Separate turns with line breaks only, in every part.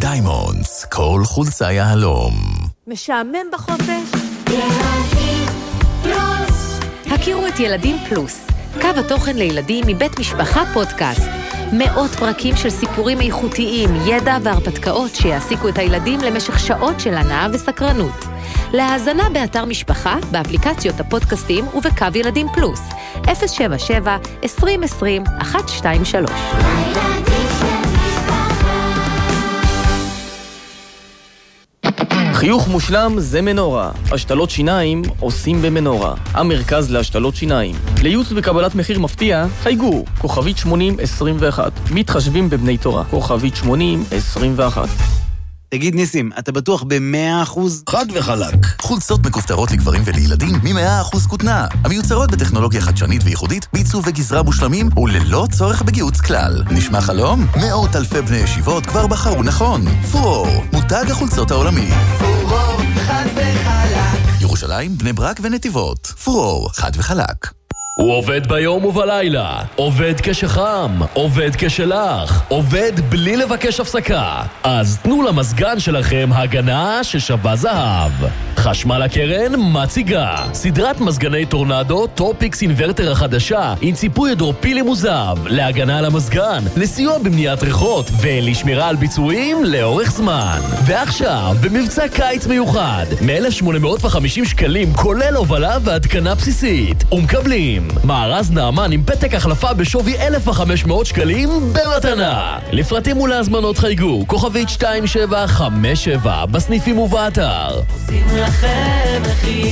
דיימונדס, כל חולצה יהלום.
משעמם בחופש?
ילדים פלוס.
הכירו את ילדים פלוס, קו התוכן לילדים מבית משפחה פודקאסט. מאות פרקים של סיפורים איכותיים, ידע והרפתקאות שיעסיקו את הילדים למשך שעות של הנאה וסקרנות. להאזנה באתר משפחה, באפליקציות הפודקאסטים ובקו ילדים פלוס. 077-2020-123.
חיוך מושלם זה מנורה. השתלות שיניים עושים במנורה. המרכז להשתלות שיניים. לייעוץ וקבלת מחיר מפתיע, חייגו. כוכבית 8021. מתחשבים בבני תורה. כוכבית 8021.
תגיד ניסים, אתה בטוח ב100%?
חד וחלק. חולצות מכופתרות לגברים ולילדים מ100% כותנה. המיוצרות בטכנולוגיה חדשנית וייחודית, בעיצוב וגזרה מושלמים וללא צורך בגיוץ כלל. נשמע חלום? מאות אלפי בני ישיבות כבר בחרו נכון. פורור, מותג החולצות העולמי.
פורור, חד וחלק.
ירושלים, בני ברק ונתיבות. פורור, חד וחלק.
הוא עובד ביום ובלילה, עובד כשחם, עובד כשלח, עובד בלי לבקש הפסקה. אז תנו למזגן שלכם הגנה ששווה זהב. חשמל הקרן מציגה סדרת מזגני טורנדו טופיקס אינברטר החדשה עם ציפוי הידרופילי מוזב להגנה על המזגן, לסיוע במניעת ריחות ולשמירה על ביצועים לאורך זמן. ועכשיו במבצע קיץ מיוחד מ-1,850 שקלים כולל הובלה והתקנה בסיסית, ומקבלים מארז נאמן עם פתק החלפה בשווי 1,500 שקלים במתנה. לפרטים ולהזמנות חייגו כוכבית 2757 בסניפים ובאתר.
עושים לכם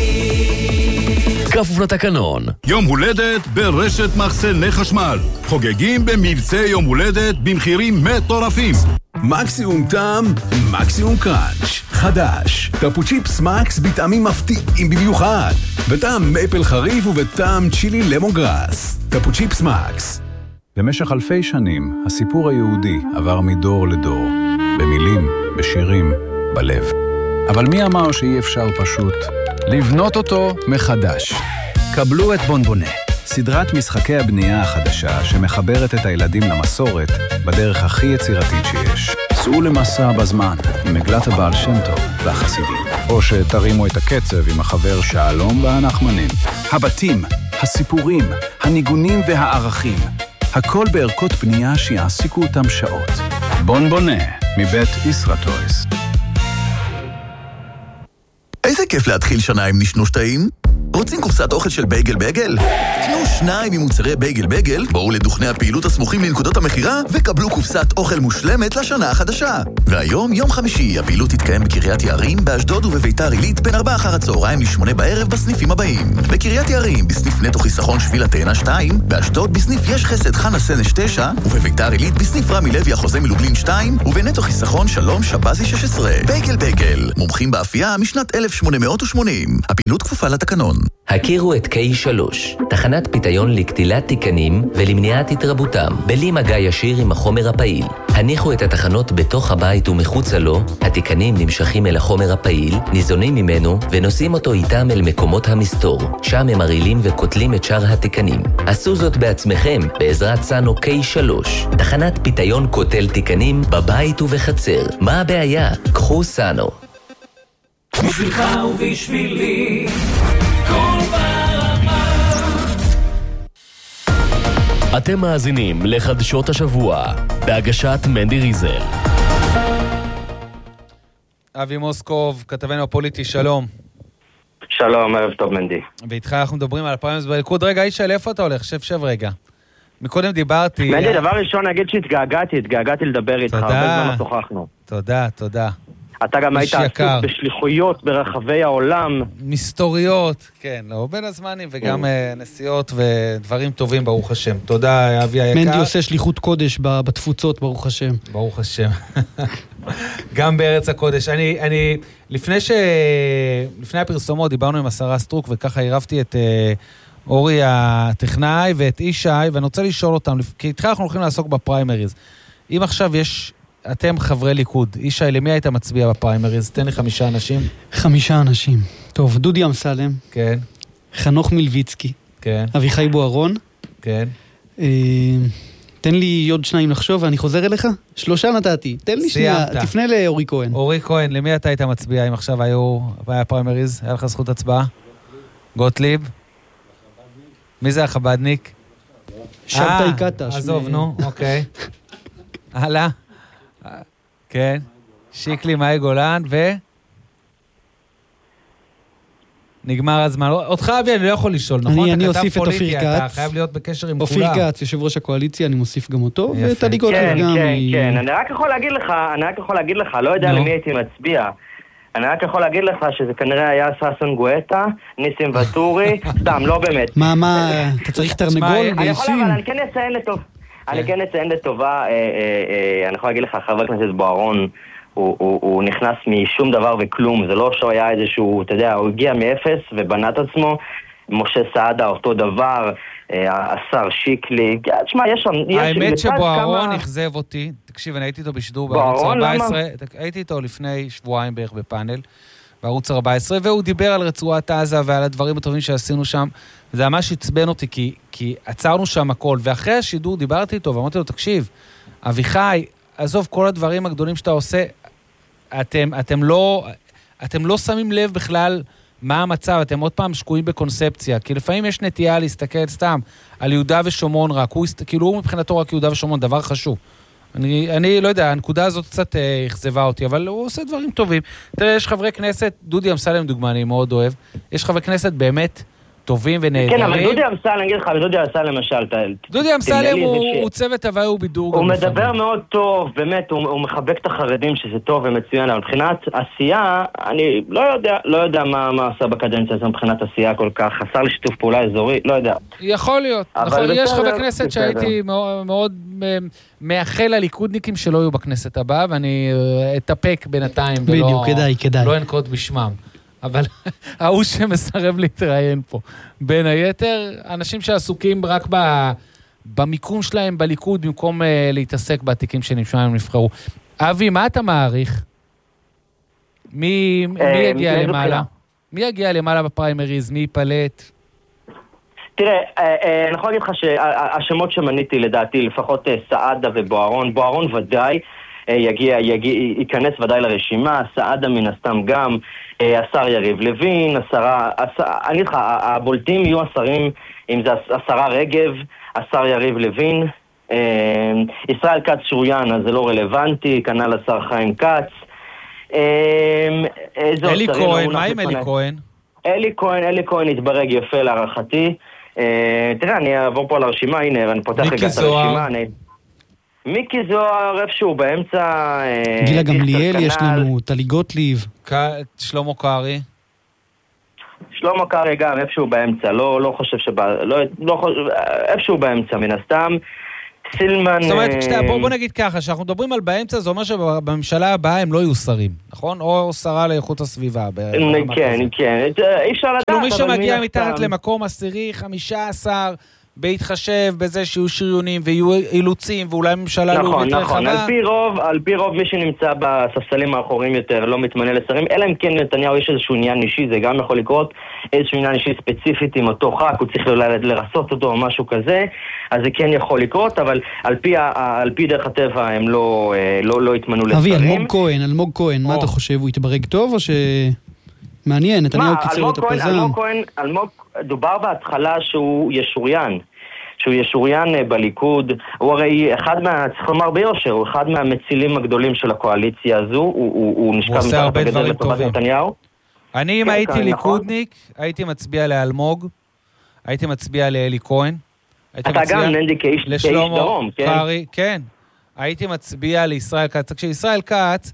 מחיר.
כפוף לתקנון.
יום הולדת ברשת מחסני חשמל. חוגגים במבצע יום הולדת במחירים מטורפים.
מקסימום טעם, מקסימום קראנץ'. חדש, טפוצ'יפס מקס בטעמים מפתיעים במיוחד. בטעם מייפל חריף ובטעם צ'ילי למונגרס. טפוצ'יפס מקס. במשך אלפי שנים, הסיפור היהודי עבר מדור לדור. במילים, בשירים, בלב. אבל מי אמר שאי אפשר פשוט לבנות אותו מחדש? קבלו את בונבונה. סדרת משחקי הבנייה החדשה שמחברת את הילדים למסורת בדרך הכי יצירתית שיש. סעו למסע בזמן עם מגלת הבעל שם טוב והחסידים. או שתרימו את הקצב עם החבר שלום והנחמנים. הבתים, הסיפורים, הניגונים והערכים. הכל בערכות בנייה שיעסיקו אותם שעות. בונבונה מבית ישרטויס.
איזה כיף להתחיל שנה עם נשנוש טעים? רוצים קופסת אוכל של בייגל בייגל? קנו 2 ממוצרי בייגל בייגל, בואו לדוכני הפעילות הסמוכים לנקודות המחירה, וקבלו קופסת אוכל מושלמת לשנה החדשה. והיום, יום חמישי, הפעילות תתקיים בקריית יערים, באשדוד ובביתר עילית, בין 4 אחר הצהריים ל8 בערב בסניפים הבאים. בקריית יערים, בסניף נטו חיסכון שביל התאנה 2, באשדוד בסניף יש חסד חנה סנש 9, ובביתר עילית בסניף רמי לוי החוזה מלובלין 2, ובנטו חיסכון שלום שבזי 16. בייגל בייגל, מומחים באפייה משנת 1880. הפעילות כפופה לתקנון.
הכירו את K3, תחנת פיתיון לקטילת תיקנים ולמניעת התרבותם, בלי מגע ישיר עם החומר הפעיל. הניחו את התחנות בתוך הבית ומחוצה לו, התיקנים נמשכים אל החומר הפעיל, ניזונים ממנו ונושאים אותו איתם אל מקומות המסתור, שם הם מרעילים וקוטלים את שאר התיקנים. עשו זאת בעצמכם בעזרת סאנו K3, תחנת פיתיון קוטל תיקנים בבית ובחצר. מה הבעיה? קחו סאנו.
בשבילך ובשבילי כל ברמה.
אתם מאזינים לחדשות השבוע בהגשת מנדי ריזל.
אבי מוסקוב, כתבנו הפוליטי, שלום.
שלום, ערב טוב מנדי.
ואיתך אנחנו מדברים על הפריימריז בליכוד. רגע, ישי, איפה אתה הולך? שב רגע. מקודם דיברתי...
מנדי, דבר ראשון נגיד שהתגעגעתי לדבר איתך. הרבה זמן שוחחנו.
תודה.
אתה גם היית עסוק בשליחויות ברחבי העולם.
מסתוריות, כן, לא בין הזמנים, וגם נסיעות ודברים טובים, ברוך השם. תודה, אבי היקר.
מנדי עושה שליחות קודש בתפוצות, ברוך השם.
ברוך השם. גם בארץ הקודש. אני לפני הפרסומות דיברנו עם השרה סטרוק, וככה עירבתי את אורי הטכנאי ואת ישי, ואני רוצה לשאול אותם, כי איתך אנחנו הולכים לעסוק בפריימריז. אם עכשיו אתם חברי ליכוד, ישי, למי היית מצביע בפריימריז? תן לי 5 אנשים.
5 אנשים. טוב, דודי אמסלם.
כן.
חנוך מלביצקי.
כן.
אביחי בוארון.
כן.
תן לי עוד 2 לחשוב, ואני חוזר אליך. 3 נתתי. תן לי שנייה, תפנה לאורי כהן.
אורי כהן, למי אתה היית מצביע אם עכשיו היה פריימריז? היה לך זכות הצבעה? גוטליב? מי זה החבדניק?
שבתאי קטש.
עזוב, נו, אוקיי. הלאה. כן. שיקלי, מאי גולן, נגמר הזמן. אותך אבי אני לא יכול לשאול, נכון?
אני אוסיף את אופיר כץ.
אתה חייב להיות בקשר עם כולם.
אופיר כץ, יושב ראש הקואליציה, אני מוסיף גם אותו, וטלי גוטליב גם.
כן, אני רק יכול להגיד לך, לא יודע למי הייתי מצביע. אני רק יכול להגיד לך שזה כנראה היה ששון גואטה, ניסים ואטורי, סתם, לא באמת.
מה, אתה צריך תרנגול ואישים?
אני כן אציין לטובה, אני יכול להגיד לך, חבר הכנסת בוארון, הוא נכנס משום דבר וכלום, זה לא שהוא היה איזשהו, אתה יודע, הוא הגיע מאפס ובנה את עצמו, משה סעדה אותו דבר, השר שיקלי, תשמע, יש שם...
האמת שבוארון נכזב אותי, תקשיב, אני הייתי איתו בשידור בערוץ 14, הייתי איתו לפני שבועיים בערך בפאנל, בערוץ 14, והוא דיבר על רצועת עזה ועל הדברים הטובים שעשינו שם, וזה ממש עצבן אותי, כי עצרנו שם הכל, ואחרי השידור דיברתי איתו, ואמרתי לו, תקשיב, אביחי, עזוב כל הדברים הגדולים שאתה עושה, אתם לא שמים לב בכלל מה המצב, אתם עוד פעם שקועים בקונספציה, כי לפעמים יש נטייה להסתכל סתם על יהודה ושומרון רק, כאילו הוא מבחינתו רק יהודה ושומרון, דבר חשוב. אני לא יודע, הנקודה הזאת קצת אכזבה אותי, אבל הוא עושה דברים טובים. תראה, יש חברי כנסת, דודי אמסלם דוגמה, אני מאוד אוהב, יש חברי כנסת באמת טובים ונהדרים.
כן, אבל דודי אמסלם, אני אגיד לך, דודי אמסלם למשל,
דודי אמסלם הוא צוות הוואי ובידור.
הוא מדבר מאוד טוב, באמת, הוא מחבק את החרדים שזה טוב ומצוין, אבל מבחינת עשייה, אני לא יודע מה עשה בקדנציה הזו מבחינת עשייה כל כך, חסר לשיתוף פעולה אזורי, לא יודע.
יכול להיות, יש חברי כנסת שהייתי מאוד מאחל לליכודניקים שלא יהיו בכנסת הבאה, ואני אתאפק בינתיים ולא אנקוט בשמם. אבל ההוא שמסרב להתראיין פה. בין היתר, אנשים שעסוקים רק במיקום שלהם בליכוד, במקום להתעסק בתיקים שנשמע הם נבחרו. אבי, מה אתה מעריך? מי יגיע למעלה? מי יגיע למעלה בפריימריז? מי ייפלט?
תראה, אני יכול להגיד לך שהשמות שמניתי לדעתי, לפחות סעדה ובוארון, בוארון ודאי, ייכנס ודאי לרשימה, סעדה מן הסתם גם, השר יריב לוין, אני אגיד לך, הבולטים יהיו השרים, אם זה השרה רגב, השר יריב לוין, ישראל כץ שוריין, אז זה לא רלוונטי, כנ"ל השר חיים כץ.
אלי כהן, מה עם אלי כהן?
אלי כהן התברג יפה להערכתי. תראה, אני אעבור פה על הרשימה, הנה, אני פותח רגע את הרשימה. מיקי זוהר, איפשהו באמצע...
גילה גמליאל, יש לנו טלי גוטליב.
שלמה קרעי.
שלמה קרעי גם, איפשהו באמצע. לא חושב איפשהו באמצע, מן הסתם. סילמן...
זאת אומרת, בוא נגיד ככה, שאנחנו מדברים על באמצע, זה אומר שבממשלה הבאה הם לא יהיו שרים, נכון? או שרה לאיכות הסביבה.
כן. אי אפשר לדעת.
כאילו מי שמגיע מתחת למקום 10, 15... בהתחשב בזה שיהיו שריונים ויהיו אילוצים ואולי ממשלה לאומית רחבה.
נכון, על פי רוב מי שנמצא בספסלים האחוריים יותר לא מתמנה לשרים, אלא אם כן נתניהו יש איזשהו עניין אישי, זה גם יכול לקרות, איזשהו עניין אישי ספציפית עם אותו ח"כ, הוא צריך לרסות אותו או משהו כזה, אז זה כן יכול לקרות, אבל על פי דרך הטבע הם לא יתמנו לשרים.
אבי, אלמוג כהן, מה אתה חושב? הוא יתברג טוב או ש... מעניין, נתניהו קיצר את הפזם.
אלמוג, דובר בהתחלה שהוא ישוריין בליכוד, הוא הרי צריך לומר ביושר, הוא אחד מהמצילים הגדולים של הקואליציה הזו, הוא נשכב מתחת הגדר לטובת נתניהו.
אני אם הייתי ליכודניק, הייתי מצביע לאלמוג, הייתי מצביע לאלי כהן,
אתה גם ננדי כאיש דרום, כן?
כן, הייתי מצביע לישראל כץ, כשישראל כץ,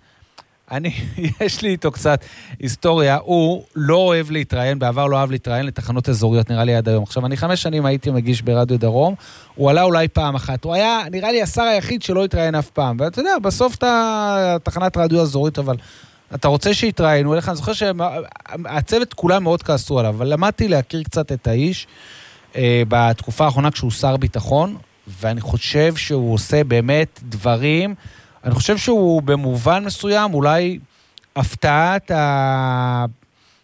יש לי איתו קצת היסטוריה, הוא לא אוהב להתראיין, בעבר לא אוהב להתראיין לתחנות אזוריות, נראה לי עד היום. עכשיו, אני 5 שנים הייתי מגיש ברדיו דרום, הוא עלה אולי פעם אחת, הוא היה, נראה לי, השר היחיד שלא התראיין אף פעם, ואתה יודע, בסוף אתה תחנת רדיו אזורית, אבל אתה רוצה שיתראיינו אליך, אני זוכר שהצוות כולם מאוד כעסו עליו, אבל למדתי להכיר קצת את האיש, בתקופה האחרונה כשהוא שר ביטחון, ואני חושב שהוא עושה באמת דברים, אני חושב שהוא במובן מסוים אולי הפתעת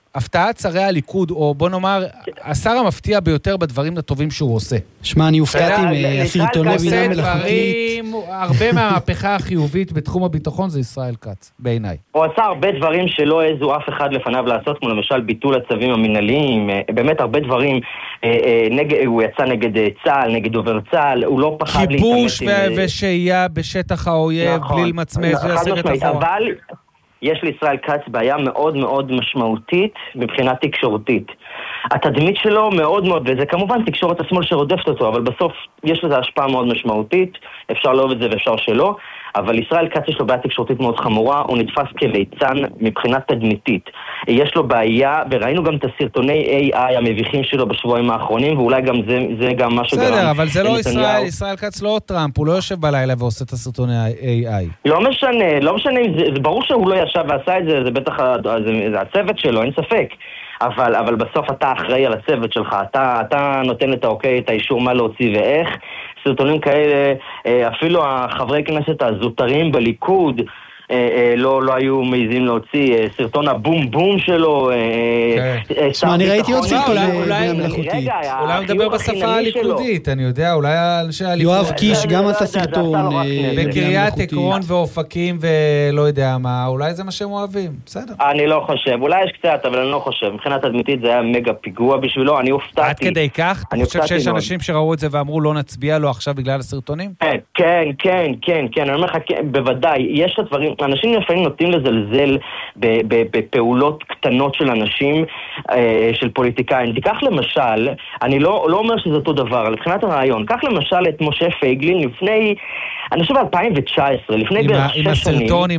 הפתעת שרי הליכוד, או בוא נאמר, השר המפתיע ביותר בדברים הטובים שהוא עושה.
שמע, אני הופתעתי מהסרטוני בינה מלאכותית.
הרבה מהמהפכה החיובית בתחום הביטחון זה ישראל כץ, בעיניי.
הוא עשה הרבה דברים שלא העזו אף אחד לפניו לעשות, כמו למשל ביטול הצווים המנהליים, באמת הרבה דברים, הוא יצא נגד צה"ל, נגד דובר צה"ל, הוא לא פחד להתאמץ עם...
כיבוש ושהייה בשטח האויב, בלי למצמץ ולהסיר את החורה.
אבל יש לישראל כץ בעיה מאוד מאוד משמעותית מבחינה תקשורתית. התדמית שלו מאוד מאוד, וזה כמובן תקשורת השמאל שרודפת אותו, אבל בסוף יש לזה השפעה מאוד משמעותית, אפשר לאהוב את זה ואפשר שלא, אבל ישראל כץ יש לו בעיה תקשורתית מאוד חמורה, הוא נתפס כליצן מבחינה תדמיתית. יש לו בעיה, וראינו גם את הסרטוני AI המביכים שלו בשבועיים האחרונים, ואולי גם זה גם משהו גרם.
בסדר, אבל זה לא ישראל כץ לא טראמפ, הוא לא יושב בלילה ועושה את הסרטוני AI.
לא משנה, זה ברור שהוא לא ישב ועשה את זה, זה בטח זה הצוות שלו, אין ספק. אבל בסוף אתה אחראי על הצוות שלך, אתה נותן את האוקיי, את האישור מה להוציא ואיך. סרטונים כאלה, אפילו החברי כנסת הזוטרים בליכוד, לא היו מעיזים להוציא סרטון הבום בום שלו.
שמע, אני ראיתי עוד סרטון בינה מלאכותית.
אולי הוא מדבר בשפה הליכודית, אני יודע, אולי אנשי הליכוד.
יואב קיש גם עשה סרטון
בקריית עקרון ואופקים ולא יודע מה, אולי זה מה שהם אוהבים, בסדר.
אני לא חושב, אולי יש קצת, אבל אני לא חושב. מבחינת תדמיתית זה היה מגה פיגוע בשבילו, אני הופתעתי.
עד כדי כך? אתה חושב שיש אנשים שראו את זה ואמרו לא נצביע לו עכשיו בגלל הסרטונים?
כן, אני אומר לך, בוודאי, יש את הדברים, אנשים לפעמים נוטים לזלזל בפעולות קטנות של אנשים, של פוליטיקאים. תיקח למשל, אני לא אומר שזה אותו דבר, לבחינת הרעיון, קח למשל את משה פייגלין לפני, אני חושב 2019, לפני בערך 6 שנים.
עם הסרטון,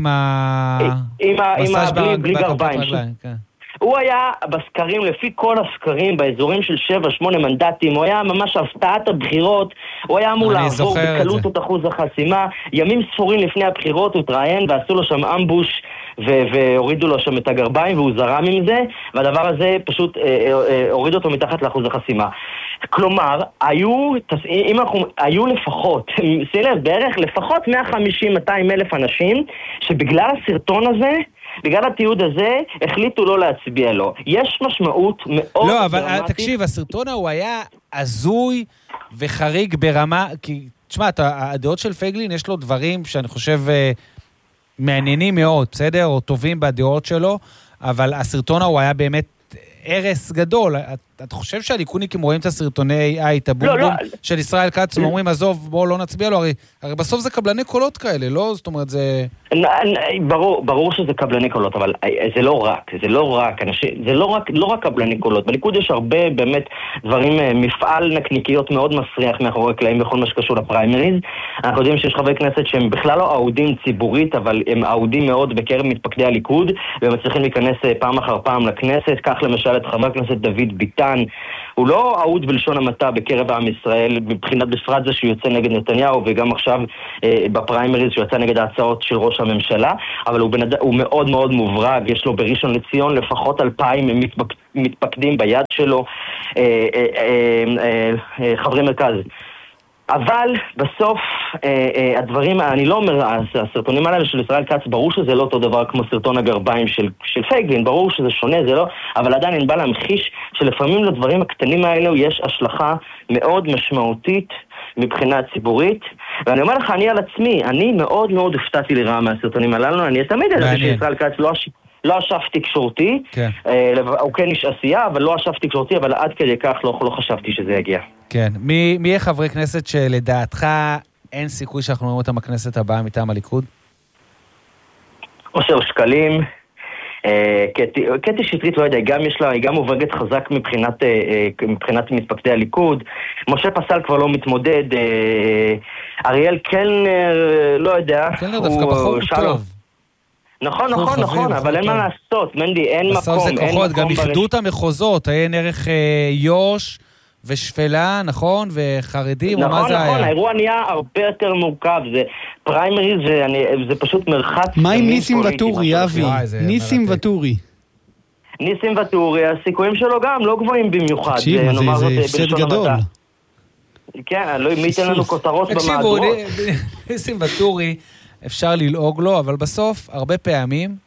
עם
בלי גרביים. הוא היה בסקרים, לפי כל הסקרים, באזורים של 7-8 מנדטים, הוא היה ממש הפתעת הבחירות, הוא היה אמור לעבור בקלות את אחוז החסימה, ימים ספורים לפני הבחירות הוא התראיין ועשו לו שם אמבוש והורידו לו שם את הגרביים והוא זרם עם זה, והדבר הזה פשוט הוריד אותו מתחת לאחוז החסימה. כלומר, היו לפחות, בערך לפחות 150-200 אלף אנשים שבגלל הסרטון הזה, בגלל התיעוד הזה, החליטו לא להצביע לו. יש משמעות מאוד
לא, אבל תקשיב, הסרטון הוא היה הזוי וחריג ברמה, כי, תשמע, הדעות של פייגלין יש לו דברים שאני חושב מעניינים מאוד, בסדר? או טובים בדעות שלו, אבל הסרטון הוא היה באמת ערס גדול. אתה חושב שהליכודניקים רואים את הסרטוני AI, את הבום של ישראל כץ, ואומרים, עזוב, בואו לא נצביע לו, הרי בסוף זה קבלני קולות כאלה, לא? זאת אומרת, זה...
ברור שזה קבלני קולות, אבל זה לא רק קבלני קולות. בליכוד יש הרבה באמת דברים, מפעל נקניקיות מאוד מסריח מאחורי הקלעים בכל מה שקשור לפריימריז. אנחנו יודעים שיש חברי כנסת שהם בכלל לא אהודים ציבורית, אבל הם אהודים מאוד בקרב מתפקדי הליכוד, והם מצליחים להיכנס פעם אחר פעם לכנסת. כך למשל את חבר הכנסת דוד ביטן, הוא לא אהוד בלשון המעטה בקרב עם ישראל, מבחינת בפרט זה שהוא יוצא נגד נתניהו, וגם עכשיו בפריימריז שהוא יוצא נגד ההצעות של ראש הממשלה, אבל הוא מאוד מאוד מוברג, יש לו בראשון לציון לפחות 2,000 מתפקדים ביד שלו, חברי מרכז. אבל בסוף הדברים, אני לא אומר, הסרטונים האלה של ישראל כץ, ברור שזה לא אותו דבר כמו סרטון הגרביים של פייגלין, ברור שזה שונה, זה לא, אבל עדיין אני בא להמחיש שלפעמים לדברים הקטנים האלו יש השלכה מאוד משמעותית מבחינה ציבורית, ואני אומר לך, אני על עצמי, אני מאוד מאוד הפתעתי לרעה מהסרטונים הללו, אני תמיד ידעתי שישראל כץ לא אשף תקשורתי, הוא כן איש עשייה, אבל לא אשף תקשורתי, אבל עד כדי כך לא חשבתי שזה יגיע.
כן. מי יהיה חברי כנסת שלדעתך אין סיכוי שאנחנו נראה אותם בכנסת הבאה מטעם הליכוד?
אושר שקלים, קטי שטרית, לא יודע, היא גם מוברגת חזק מבחינת מתפקדי הליכוד. משה פסל כבר לא מתמודד, אריאל קלנר, לא יודע.
קלנר דווקא בחור טוב.
נכון, אבל אין מה לעשות, מנדי, אין מקום.
בסוף זה כוחות, גם יחדות המחוזות, אין ערך יוש ושפלה, נכון, וחרדים,
נכון, האירוע נהיה הרבה יותר מורכב, זה פריימריז, זה פשוט מרחץ.
מה עם ניסים וטורי, אבי? ניסים וטורי,
הסיכויים שלו גם לא גבוהים במיוחד.
תקשיב, זה הפסד גדול.
כן, לא ייתן לנו כותרות במהדורות.
ניסים וטורי, אפשר ללעוג לו, אבל בסוף, הרבה פעמים,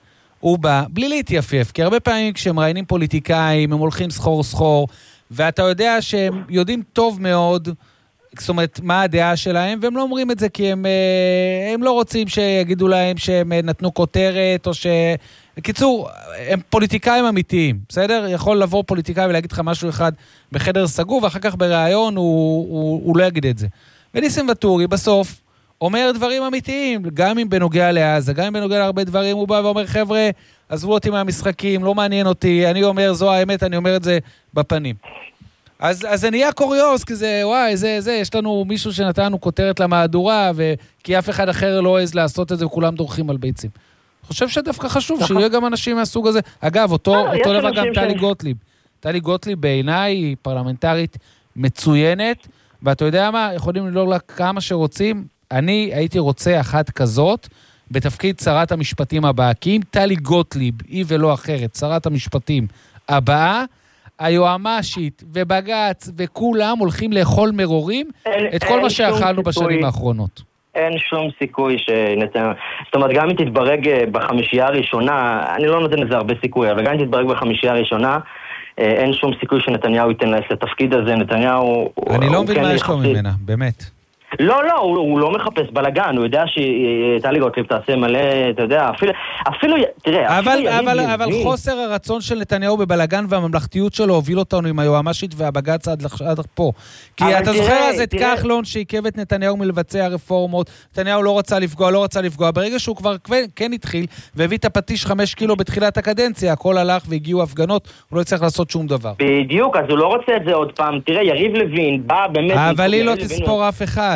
הוא בא בלי להתייפף, כי הרבה פעמים כשהם ראיינים פוליטיקאים, הם הולכים סחור, ואתה יודע שהם יודעים טוב מאוד, זאת אומרת, מה הדעה שלהם, והם לא אומרים את זה כי הם לא רוצים שיגידו להם שהם נתנו כותרת, או בקיצור, הם פוליטיקאים אמיתיים, בסדר? יכול לבוא פוליטיקאי ולהגיד לך משהו אחד בחדר סגור, ואחר כך ברעיון הוא לא יגיד את זה. וניסים ואטורי בסוף אומר דברים אמיתיים, גם אם בנוגע לעזה, גם אם בנוגע להרבה דברים, הוא בא ואומר, חבר'ה, עזבו אותי מהמשחקים, לא מעניין אותי, אני אומר, זו האמת, אני אומר את זה בפנים. אז זה נהיה קוריוס, כי זה, וואי, זה, יש לנו מישהו שנתנו כותרת למהדורה, כי אף אחד אחר לא עז לעשות את זה, וכולם דורכים על ביצים. חושב שדווקא חשוב שיהיה גם אנשים מהסוג הזה. אגב, אותו דבר גם טלי גוטליב. טלי גוטליב בעיניי היא פרלמנטרית מצוינת, ואתה יודע מה, יכולים ללא לה כמה שרוצים, אני הייתי רוצה אחת כזאת, בתפקיד שרת המשפטים הבאה, כי אם טלי גוטליב, היא ולא אחרת, שרת המשפטים הבאה, היועמ"שית ובג"ץ וכולם הולכים לאכול מרורים את כל מה שאכלנו בשנים האחרונות.
אין שום סיכוי שנתניהו, זאת אומרת, גם אם תתברג בחמישייה הראשונה, אני לא נותן לזה הרבה סיכוי, אבל גם אם תתברג בחמישייה הראשונה, אין שום סיכוי שנתניהו ייתן לה את התפקיד הזה. נתניהו...
אני לא מבין מה יש לו ממנה, באמת.
לא, הוא לא מחפש בלגן, הוא יודע שטלי גוטליב תעשה מלא, אתה יודע, אפילו, תראה,
אבל חוסר הרצון של נתניהו בבלגן והממלכתיות שלו הוביל אותנו עם היועמ"שית והבג"ץ עד פה. כי אתה זוכר אז את כחלון שעיכב את נתניהו מלבצע רפורמות, נתניהו לא רצה לפגוע, ברגע שהוא כבר כן התחיל והביא את הפטיש 5 קילו בתחילת הקדנציה, הכל הלך והגיעו הפגנות, הוא לא צריך לעשות שום דבר.
בדיוק, אז הוא לא רוצה את זה עוד פעם. תראה, יריב לוין בא באמת...
אבל היא לא תספור אף אחד.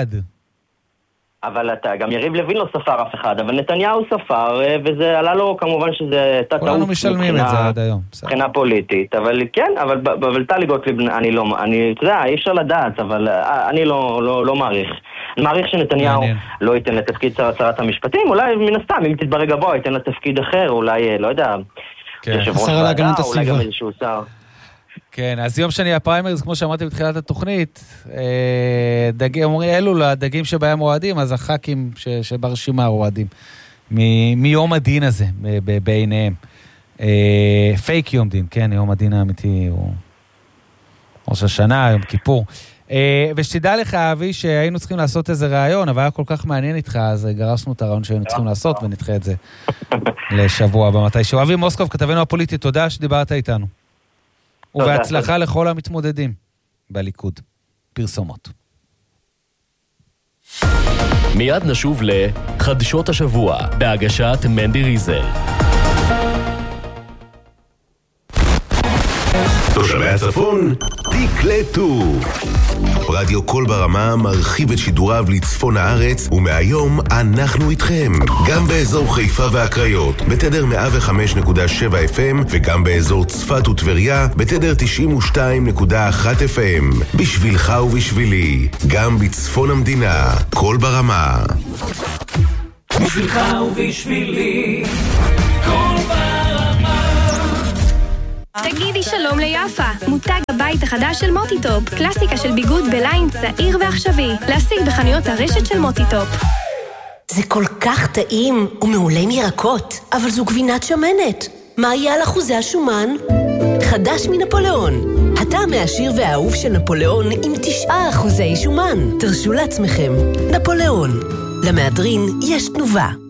אבל גם יריב לוין לא ספר אף אחד, אבל נתניהו ספר, וזה עלה לו כמובן שזה טעות.
כולנו משלמים את זה עד היום.
מבחינה פוליטית, אבל כן, אבל טלי גוטליב, אני אתה יודע, אי אפשר לדעת, אבל אני לא מעריך. אני מעריך שנתניהו לא ייתן לתפקיד שרת המשפטים, אולי מן הסתם, אם תתברג הבוא, ייתן לתפקיד אחר, אולי, לא יודע, יושב ראש ועדה, אולי גם איזשהו שר.
כן, אז יום שני הפריימריז, כמו שאמרתי בתחילת התוכנית, אומרים אלו לדגים שבהם רועדים, אז הח"כים שברשימה רועדים, מיום הדין הזה, בעיניהם. פייק יום דין, כן, יום הדין האמיתי הוא ראש השנה, יום כיפור. ושתדע לך, אבי, שהיינו צריכים לעשות איזה רעיון, אבל היה כל כך מעניין איתך, אז גרסנו את הרעיון שהיינו צריכים לעשות, ונדחה את זה לשבוע הבא מתישהו. אבי מוסקוב, כתבנו הפוליטי, תודה שדיברת איתנו. ובהצלחה לכל המתמודדים בליכוד. פרסומות.
מיד נשוב לחדשות השבוע, בהגשת מנדי ריזל.
תושבי הצפון, תקלטו. רדיו קול ברמה מרחיב את שידוריו לצפון הארץ, ומהיום אנחנו איתכם. גם באזור חיפה והקריות, בתדר 105.7 FM, וגם באזור צפת וטבריה, בתדר 92.1 FM. בשבילך ובשבילי, גם בצפון המדינה, קול ברמה.
בשבילך ובשבילי, קול ברמה.
תגידי שלום ליפה, מותג הבית החדש של מוטיטופ, קלאסיקה של ביגוד בליין צעיר ועכשווי, להשיג בחנויות הרשת של מוטיטופ.
זה כל כך טעים ומעולה מירקות, אבל זו גבינת שמנת. מה יהיה על אחוזי השומן? חדש מנפוליאון. הטעם העשיר והאהוב של נפוליאון עם 9% שומן. תרשו לעצמכם. נפוליאון. למהדרין יש תנובה.